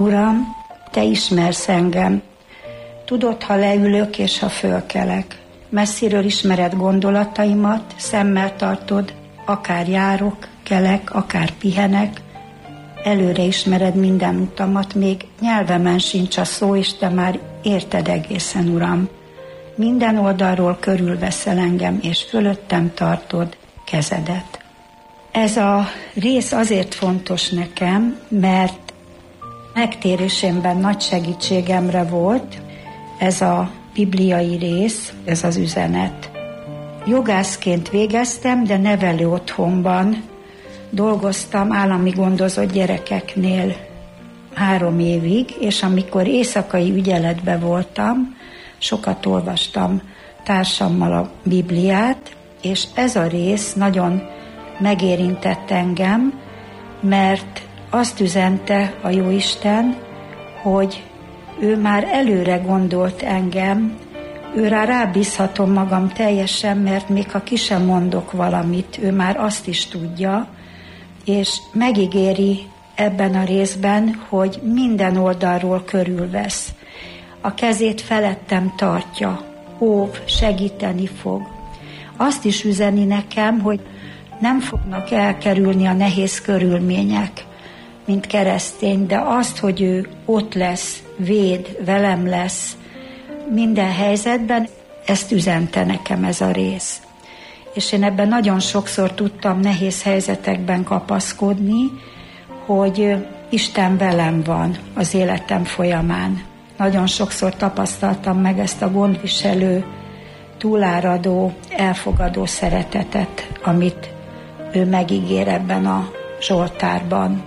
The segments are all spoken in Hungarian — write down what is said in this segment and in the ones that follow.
Uram, Te ismersz engem. Tudod, ha leülök és ha fölkelek. Messziről ismered gondolataimat, szemmel tartod, akár járok, kelek, akár pihenek. Előre ismered minden utamat, még nyelvemen sincs a szó, és Te már érted egészen, Uram. Minden oldalról körülveszel engem, és fölöttem tartod kezedet. Ez a rész azért fontos nekem, mert megtérésemben nagy segítségemre volt ez a bibliai rész, ez az üzenet. Jogászként végeztem, de nevelő otthonban dolgoztam állami gondozott gyerekeknél 3 évig, és amikor éjszakai ügyeletben voltam, sokat olvastam társammal a Bibliát, és ez a rész nagyon megérintett engem, mert azt üzente a Jóisten, hogy ő már előre gondolt engem, őrá rábízhatom magam teljesen, mert még ha ki sem mondok valamit, ő már azt is tudja, és megígéri ebben a részben, hogy minden oldalról körülvesz. A kezét felettem tartja, óv, segíteni fog. Azt is üzeni nekem, hogy nem fognak elkerülni a nehéz körülmények, mint keresztény, de azt, hogy ő ott lesz, véd, velem lesz minden helyzetben, ezt üzente nekem ez a rész. És én ebben nagyon sokszor tudtam nehéz helyzetekben kapaszkodni, hogy Isten velem van az életem folyamán. Nagyon sokszor tapasztaltam meg ezt a gondviselő, túláradó, elfogadó szeretetet, amit ő megígér ebben a Zsoltárban.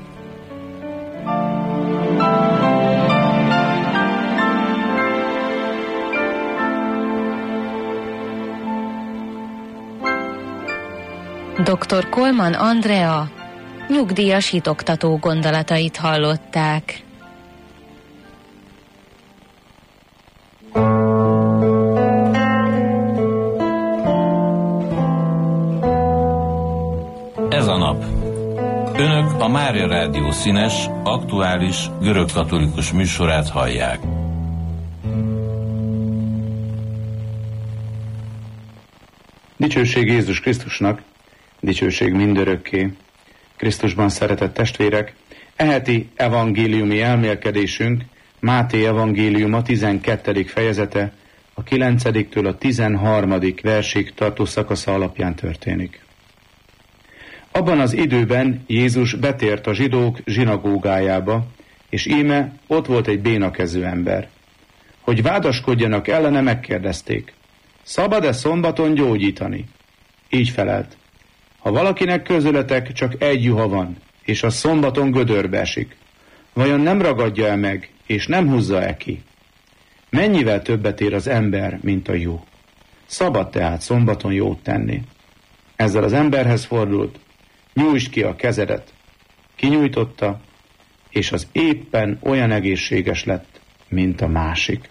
Dr. Kolman Andrea nyugdíjas hitoktató gondolatait hallották. Ez a nap. Önök a Mária Rádió színes, aktuális, görögkatolikus műsorát hallják. Dicsőség Jézus Krisztusnak, dicsőség mindörökké. Krisztusban szeretett testvérek, eheti evangéliumi elmélkedésünk Máté evangéliuma 12. fejezete, a 9-től a 13. versig tartó szakasza alapján történik. Abban az időben Jézus betért a zsidók zsinagógájába, és íme ott volt egy bénakezű ember. Hogy vádaskodjanak ellene, megkérdezték: szabad-e szombaton gyógyítani? Így felelt: ha valakinek közületek csak egy juha van, és a szombaton gödörbe esik, vajon nem ragadja-e meg, és nem húzza-e ki? Mennyivel többet ér az ember, mint a juh? Szabad tehát szombaton jót tenni. Ezzel az emberhez fordult: nyújtsd ki a kezedet. Kinyújtotta, és az éppen olyan egészséges lett, mint a másik.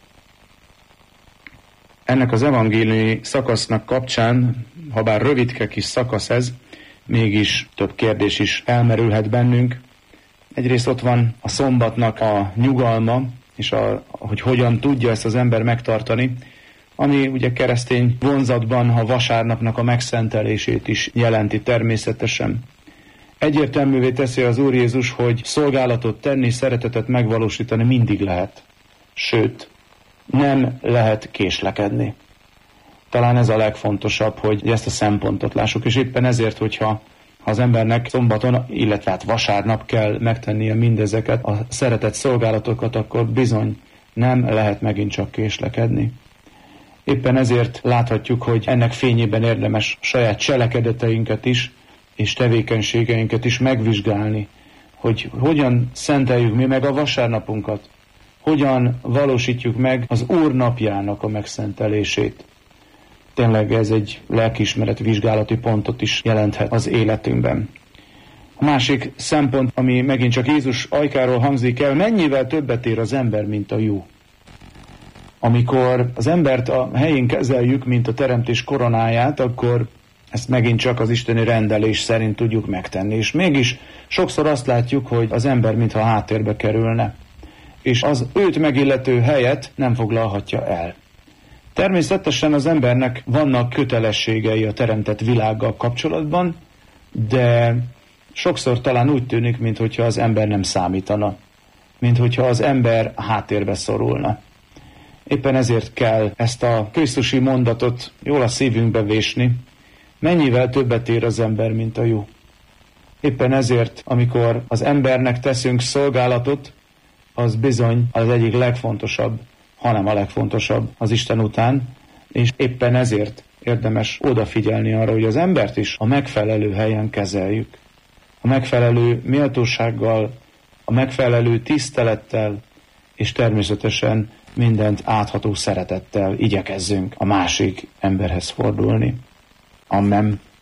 Ennek az evangéliumi szakasznak kapcsán, ha bár rövidke kis szakasz ez, mégis több kérdés is elmerülhet bennünk. Egyrészt ott van a szombatnak a nyugalma, és hogy hogyan tudja ezt az ember megtartani, ami ugye keresztény vonzatban a vasárnapnak a megszentelését is jelenti természetesen. Egyértelművé teszi az Úr Jézus, hogy szolgálatot tenni, szeretetet megvalósítani mindig lehet. Sőt, nem lehet késlekedni. Talán ez a legfontosabb, hogy ezt a szempontot lássuk, és éppen ezért, hogyha az embernek szombaton, illetve hát vasárnap kell megtennie mindezeket a szeretett szolgálatokat, akkor bizony nem lehet megint csak késlekedni. Éppen ezért láthatjuk, hogy ennek fényében érdemes saját cselekedeteinket is, és tevékenységeinket is megvizsgálni, hogy hogyan szenteljük mi meg a vasárnapunkat, hogyan valósítjuk meg az Úr napjának a megszentelését. Tényleg ez egy lelkiismeret vizsgálati pontot is jelenthet az életünkben. A másik szempont, ami megint csak Jézus ajkáról hangzik el, mennyivel többet ér az ember, mint a juh. Amikor az embert a helyén kezeljük, mint a teremtés koronáját, akkor ezt megint csak az isteni rendelés szerint tudjuk megtenni. És mégis sokszor azt látjuk, hogy az ember mintha háttérbe kerülne. és az őt megillető helyet nem foglalhatja el. Természetesen az embernek vannak kötelességei a teremtett világgal kapcsolatban, de sokszor talán úgy tűnik, minthogyha az ember nem számítana, minthogyha az ember háttérbe szorulna. Éppen ezért kell ezt a krisztusi mondatot jól a szívünkbe vésni, mennyivel többet ér az ember, mint a jó. Éppen ezért, amikor az embernek teszünk szolgálatot, az bizony az egyik legfontosabb, hanem a legfontosabb az Isten után, és éppen ezért érdemes odafigyelni arra, hogy az embert is a megfelelő helyen kezeljük. A megfelelő méltósággal, a megfelelő tisztelettel, és természetesen mindent átható szeretettel igyekezzünk a másik emberhez fordulni. Amen.